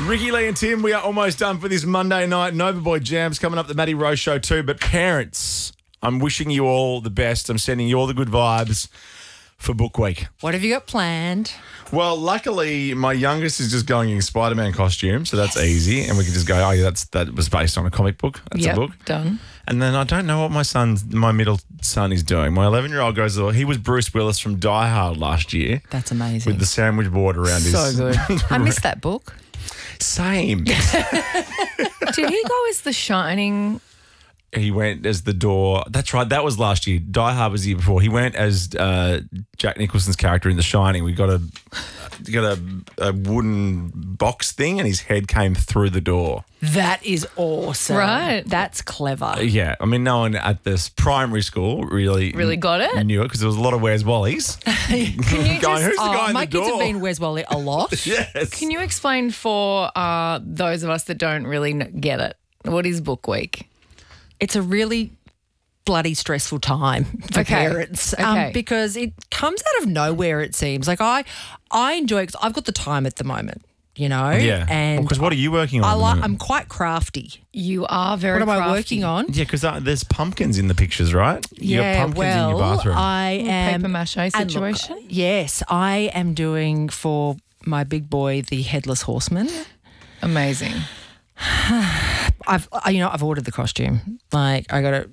Ricky, Lee and Tim, we are almost done for this Monday night. Nova Boy Jams coming up, the Matty Rose Show too. But parents, I'm wishing you all the best. I'm sending you all the good vibes for Book Week. What have you got planned? Well, luckily, my youngest is just going in Spider-Man costume, so that's easy. And we can just go, oh, yeah, that was based on a comic book. That's a book. Done. And then I don't know what my middle son is doing. My 11-year-old goes, he was Bruce Willis from Die Hard last year. That's amazing. With the sandwich board around his... So good. I missed that book. Same. Did he go as The Shining? He went as the door. That's right. That was last year. Die Hard was the year before. He went as Jack Nicholson's character in The Shining. We got a wooden box thing, and his head came through the door. That is awesome. Right. That's clever. Yeah. I mean, no one at this primary school really got it. Knew it because there was a lot of Where's Wally's. Can you Going, just, who's the guy in my the kids door? have been Where's Wally a lot. Yes. can you explain for those of us that don't really get it? What is Book Week? It's a really bloody stressful time for parents because it comes out of nowhere, it seems. Like I enjoy it 'cause I've got the time at the moment, you know. Yeah. And Because what are you working on? at the moment? I'm quite crafty. You are very What am I crafty. working on? Yeah, because there's pumpkins in the pictures, right? You got pumpkins in your bathroom. I am Paper mache and look, situation? yes, I am doing for my big boy the Headless Horseman. Amazing. I've ordered the costume. Like I got it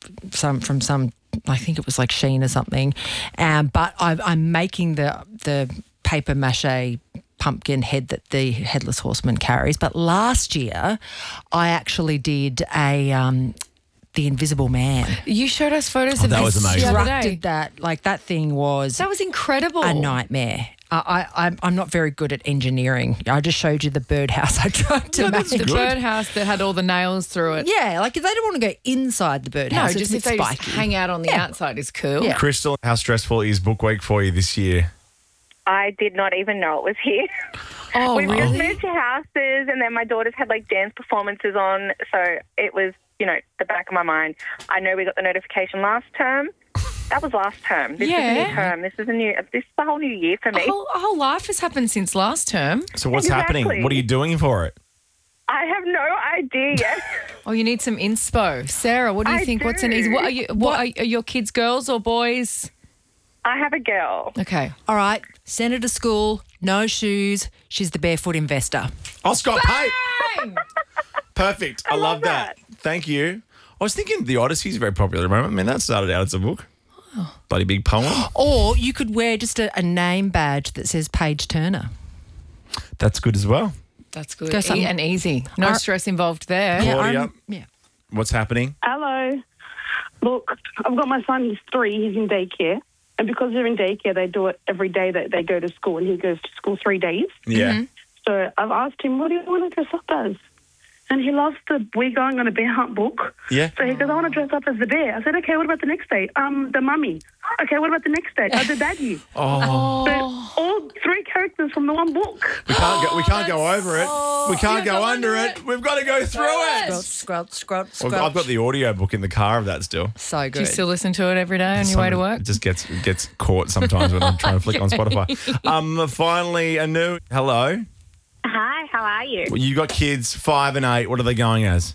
from some. I think it was like Shein or something. But I'm making the paper mache pumpkin head that the Headless Horseman carries. But last year, I actually did the Invisible Man. You showed us photos of that this was amazing. the other day. Constructed that. Like that thing was That was incredible. a nightmare. I'm not very good at engineering. I just showed you the birdhouse I tried to make. The birdhouse that had all the nails through it. Yeah, like if they don't want to go inside the No, birdhouse, just if it's they spiky. just hang out on the outside is cool. Yeah. Crystal, how stressful is Book Week for you this year? I did not even know it was here. Oh, We've just really? moved to houses, and then my daughters had like dance performances on, so it was, the back of my mind. I know we got the notification last term. That was last term. This is a new term. This is the whole new year for me. A whole life has happened since last term. So what's Exactly. happening? What are you doing for it? I have no idea yet. Oh, you need some inspo. Sarah, what do you I think? What's an do. easy? What are your kids girls or boys? I have a girl. Okay. All right, send her to school, no shoes. She's the barefoot investor. Oh, Scott Pate. Perfect. I love that. Thank you. I was thinking The Odyssey is very popular at the moment. I mean, that started out as a book. Bloody big poem. Or you could wear just a name badge that says Paige Turner. That's good as well. That's good. Go something- And easy. No stress involved there. Claudia. Yeah. What's happening? Hello. Look, I've got my son, he's 3, he's in daycare. And because they're in daycare, they do it every day that they go to school, and he goes to school 3 days. Yeah. So I've asked him, what do you want to dress up as? And he loves we're going on a bear hunt book. Yeah. So he goes, I want to dress up as the bear. I said, okay, what about the next day? The mummy. Okay, what about the next day? The daddy. Oh, So all 3 characters from the one book. we can't go over it. We can't go under it. We've got to go through it. Scrub. Well, I've got the audio book in the car of that still. So Do good. you still listen to it every day on your way to work? It just gets caught sometimes when I'm trying to flick on Spotify. Finally, Anu, hello. Hi, how are you? You got kids 5 and 8. What are they going as?